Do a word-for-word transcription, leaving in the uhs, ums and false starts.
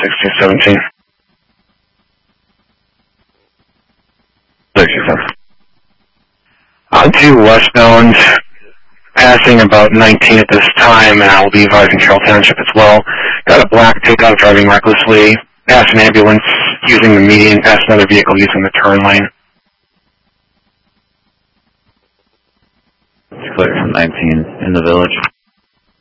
sixteen seventeen. sixty-seven. On to westbound, passing about nineteen at this time, and I'll be advising Carroll Township as well. Got a black pickup driving recklessly, past an ambulance using the median, past another vehicle using the turn lane. It's clear from nineteen in the village.